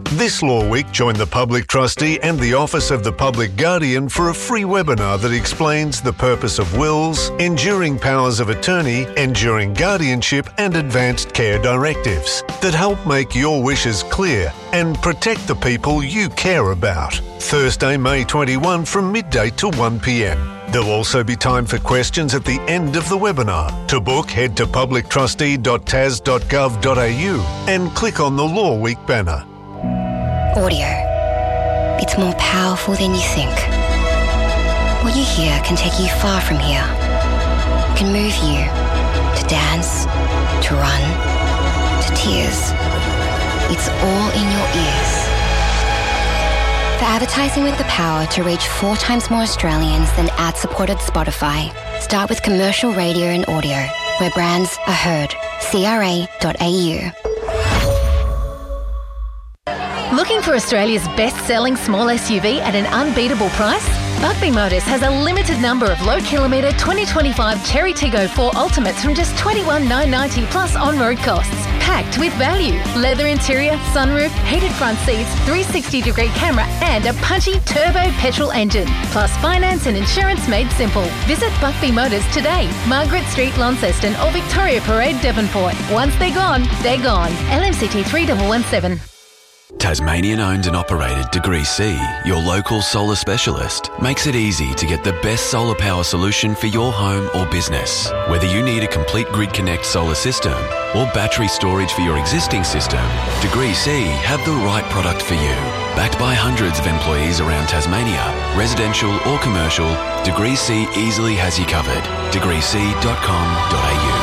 This Law Week, join the Public Trustee and the Office of the Public Guardian for a free webinar that explains the purpose of wills, enduring powers of attorney, enduring guardianship and advanced care directives that help make your wishes clear and protect the people you care about. Thursday, May 21 from midday to 1 p.m. There'll also be time for questions at the end of the webinar. To book, head to publictrustee.tas.gov.au and click on the Law Week banner. Audio. It's more powerful than you think. What you hear can take you far from here. Can move you to dance, to run, to tears. It's all in your ears. For advertising with the power to reach 4 times more Australians than ad-supported Spotify, start with commercial radio and audio, where brands are heard. CRA.au. Looking for Australia's best-selling small SUV at an unbeatable price? Buckby Motors has a limited number of low-kilometre 2025 Cherry Tiggo 4 Ultimates from just $21,990 plus on-road costs. Packed with value. Leather interior, sunroof, heated front seats, 360-degree camera and a punchy turbo petrol engine. Plus finance and insurance made simple. Visit Buckby Motors today. Margaret Street, Launceston or Victoria Parade, Devonport. Once they're gone, they're gone. LMCT 3117. Tasmanian owned and operated Degree C, your local solar specialist, makes it easy to get the best solar power solution for your home or business. Whether you need a complete Grid Connect solar system or battery storage for your existing system, Degree C have the right product for you. Backed by hundreds of employees around Tasmania, residential or commercial, Degree C easily has you covered. degreec.com.au.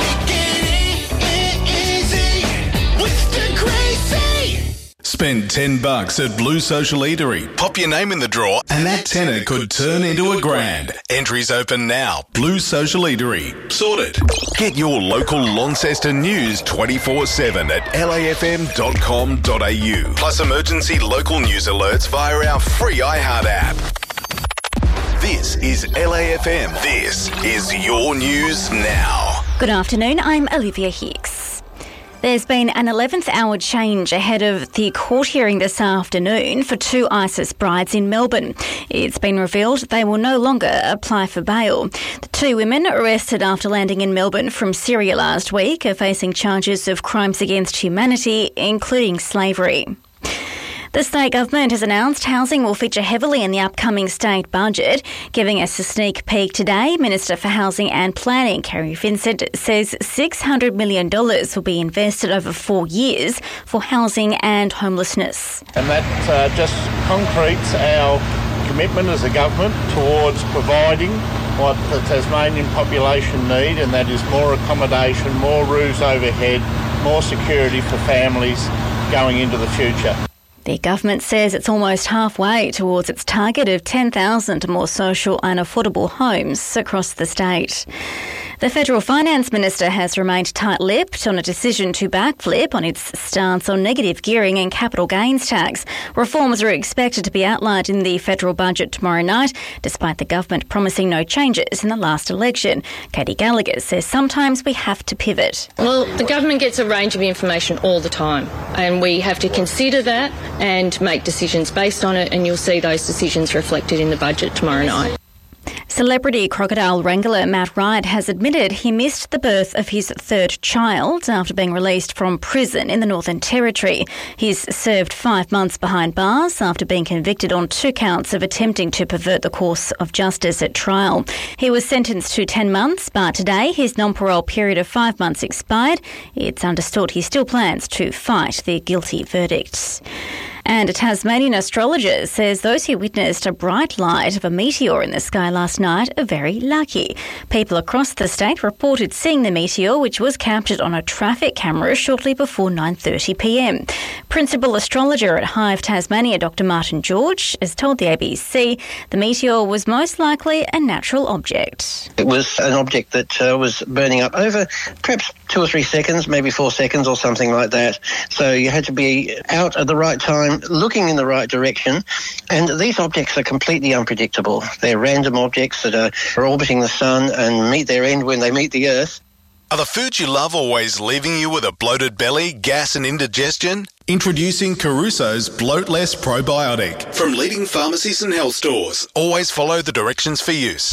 Spend $10 at Blue Social Eatery. Pop your name in the draw and that tenner could turn into $1,000. Entries open now. Blue Social Eatery. Sorted. Get your local Launceston news 24/7 at lafm.com.au. Plus emergency local news alerts via our free iHeart app. This is LAFM. This is your news now. Good afternoon, I'm Olivia Hicks. There's been an 11th hour change ahead of the court hearing this afternoon for 2 ISIS brides in Melbourne. It's been revealed they will no longer apply for bail. The 2 women arrested after landing in Melbourne from Syria last week are facing charges of crimes against humanity, including slavery. The state government has announced housing will feature heavily in the upcoming state budget. Giving us a sneak peek today, Minister for Housing and Planning, Kerry Vincent, says $600 million will be invested over 4 years for housing and homelessness. And that just concretes our commitment as a government towards providing what the Tasmanian population need, and that is more accommodation, more roofs overhead, more security for families going into the future. The government says it's almost halfway towards its target of 10,000 more social and affordable homes across the state. The Federal Finance Minister has remained tight-lipped on a decision to backflip on its stance on negative gearing and capital gains tax. Reforms are expected to be outlined in the federal budget tomorrow night, despite the government promising no changes in the last election. Katie Gallagher says sometimes we have to pivot. Well, the government gets a range of information all the time, and we have to consider that and make decisions based on it, and you'll see those decisions reflected in the budget tomorrow night. Celebrity crocodile wrangler Matt Wright has admitted he missed the birth of his 3rd child after being released from prison in the Northern Territory. He's served 5 months behind bars after being convicted on 2 counts of attempting to pervert the course of justice at trial. He was sentenced to 10 months, but today his non-parole period of 5 months expired. It's understood he still plans to fight the guilty verdict. And a Tasmanian astrologer says those who witnessed a bright light of a meteor in the sky last night are very lucky. People across the state reported seeing the meteor, which was captured on a traffic camera shortly before 9:30 p.m. Principal astrologer at Hive Tasmania, Dr. Martin George, has told the ABC the meteor was most likely a natural object. It was an object that was burning up over perhaps 2 or 3 seconds, maybe 4 seconds or something like that. So you had to be out at the right time, looking in the right direction, and these objects are completely unpredictable. They're random objects that are orbiting the sun and meet their end when they meet the Earth. Are the foods you love always leaving you with a bloated belly, gas and indigestion? Introducing Caruso's Bloat Less Probiotic from leading pharmacies and health stores. Always follow the directions for use.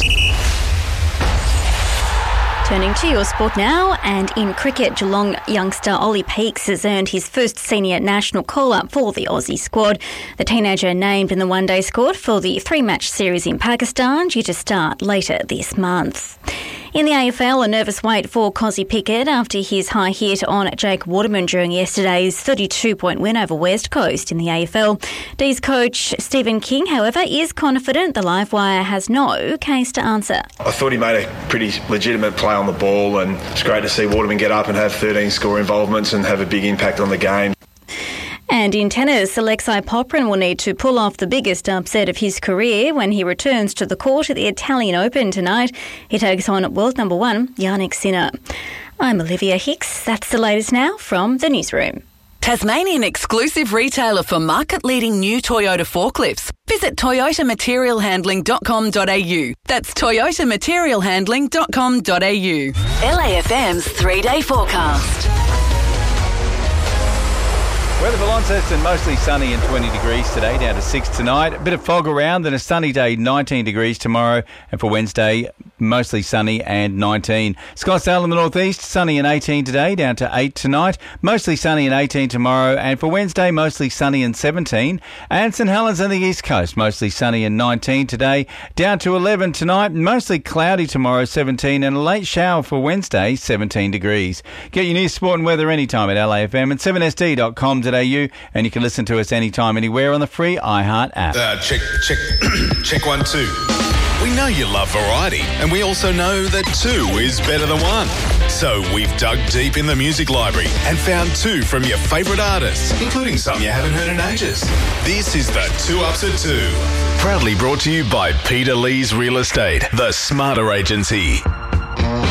Turning to your sport now, and in cricket, Geelong youngster Ollie Peaks has earned his first senior national call-up for the Aussie squad. The teenager named in the one-day squad for the three-match series in Pakistan, due to start later this month. In the AFL, a nervous wait for Cozzy Pickett after his high hit on Jake Waterman during yesterday's 32-point win over West Coast in the AFL. D's coach Stephen King, however, is confident the Livewire has no case to answer. I thought he made a pretty legitimate play on the ball, and it's great to see Waterman get up and have 13 score involvements and have a big impact on the game. And in tennis, Alexei Popyrin will need to pull off the biggest upset of his career when he returns to the court at the Italian Open tonight. He takes on world number one, Jannik Sinner. I'm Olivia Hicks. That's the latest now from the newsroom. Tasmanian exclusive retailer for market-leading new Toyota forklifts. Visit toyotamaterialhandling.com.au. That's toyotamaterialhandling.com.au. LAFM's 3-day forecast. Weather for Launceston, mostly sunny and 20 degrees today, down to 6 tonight. A bit of fog around, then a sunny day, 19 degrees tomorrow. And for Wednesday, mostly sunny and 19. Scottsdale in the northeast, sunny and 18 today, down to 8 tonight. Mostly sunny and 18 tomorrow. And for Wednesday, mostly sunny and 17. And St Helens on the east coast, mostly sunny and 19 today, down to 11 tonight. Mostly cloudy tomorrow, 17. And a late shower for Wednesday, 17 degrees. Get your news, sport and weather anytime at LAFM and 7sd.com.au. And you can listen to us anytime, anywhere on the free iHeart app. Check 1, 2. We know you love variety, and we also know that 2 is better than 1. So we've dug deep in the music library and found 2 from your favourite artists, including some you haven't heard in ages. This is the 2 Ups at 2. Proudly brought to you by Peter Lee's Real Estate, the smarter agency.